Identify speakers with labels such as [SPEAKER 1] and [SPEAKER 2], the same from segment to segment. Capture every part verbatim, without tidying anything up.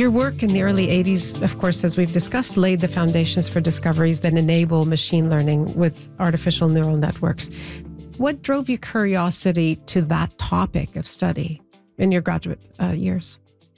[SPEAKER 1] Your work in the early eighties, of course, as we've discussed, laid the foundations for discoveries that enable machine learning with artificial neural networks. What drove your curiosity to that topic of study in your graduate uh, years?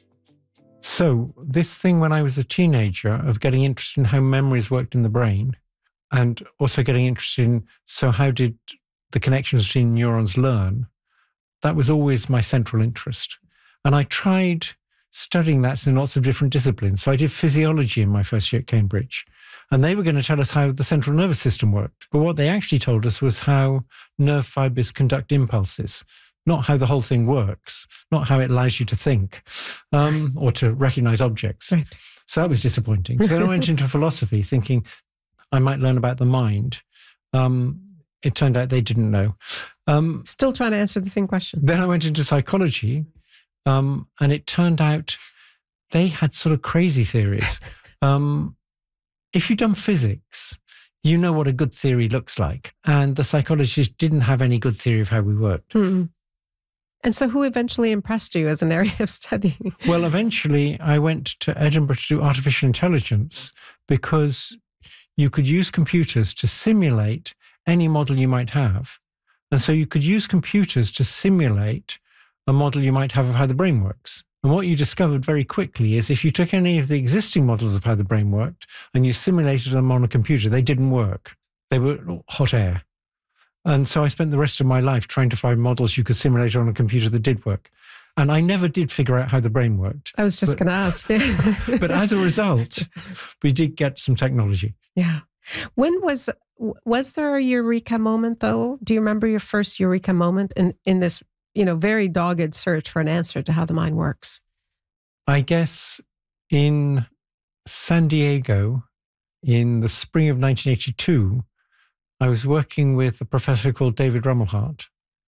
[SPEAKER 2] So this thing when I was a teenager of getting interested in how memories worked in the brain, and also getting interested in, so how did the connections between neurons learn? That was always my central interest. And I tried studying that in lots of different disciplines. So I did physiology in my first year at Cambridge. And they were going to tell us how the central nervous system worked. But what they actually told us was how nerve fibers conduct impulses, not how the whole thing works, not how it allows you to think um, or to recognize objects.
[SPEAKER 1] Right.
[SPEAKER 2] So that was disappointing. So then I went into philosophy thinking I might learn about the mind. Um, it turned out they didn't know. Um,
[SPEAKER 1] Still trying to answer the same question.
[SPEAKER 2] Then I went into psychology, um, and it turned out they had sort of crazy theories. Um, if you've done physics, you know what a good theory looks like. And the psychologists didn't have any good theory of how we worked.
[SPEAKER 1] Hmm. And so who eventually impressed you as an area of study? Well,
[SPEAKER 2] eventually I went to Edinburgh to do artificial intelligence because you could use computers to simulate any model you might have. And so you could use computers to simulate a model you might have of how the brain works. And what you discovered very quickly is if you took any of the existing models of how the brain worked and you simulated them on a computer, they didn't work. They were hot air. And so I spent the rest of my life trying to find models you could simulate on a computer that did work. And I never did figure out how the brain worked.
[SPEAKER 1] I was just going to ask.
[SPEAKER 2] But as a result, we did get some technology.
[SPEAKER 1] Yeah. When was, was there a eureka moment though? Do you remember your first eureka moment in, in this, you know, very dogged search for an answer to how the mind works?
[SPEAKER 2] I guess in San Diego in the spring of nineteen eighty-two, I was working with a professor called David Rumelhart,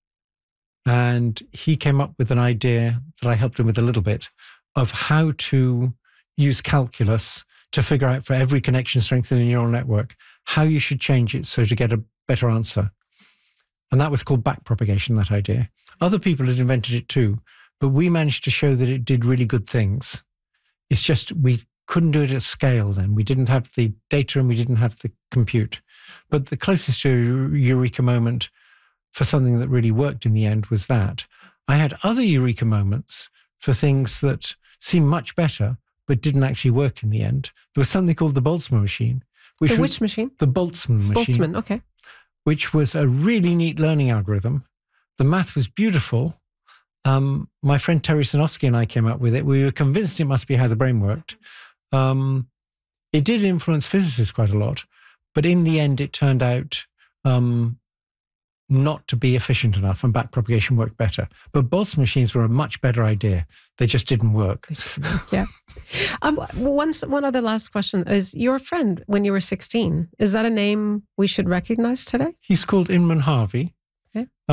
[SPEAKER 2] and he came up with an idea that I helped him with a little bit of how to use calculus to figure out for every connection strength in a neural network, how you should change it so to get a better answer. And that was called backpropagation, that idea. Other people had invented it too, but we managed to show that it did really good things. It's just we couldn't do it at scale then. We didn't have the data and we didn't have the compute. But the closest to a eureka moment for something that really worked in the end was that. I had other eureka moments for things that seemed much better, but didn't actually work in the end. There was something called the Boltzmann machine. Which
[SPEAKER 1] the
[SPEAKER 2] was,
[SPEAKER 1] which machine?
[SPEAKER 2] The Boltzmann machine.
[SPEAKER 1] Boltzmann, okay.
[SPEAKER 2] Which was a really neat learning algorithm. The math was beautiful. Um, my friend Terry Sinofsky and I came up with it. We were convinced it must be how the brain worked. Um, it did influence physicists quite a lot, but in the end, it turned out um, not to be efficient enough, and backpropagation worked better. But Boltzmann machines were a much better idea. They just didn't work.
[SPEAKER 1] Yeah. Um, one, one other last question is, your friend when you were sixteen, is that a name we should recognize today?
[SPEAKER 2] He's called Inman Harvey.
[SPEAKER 1] Okay.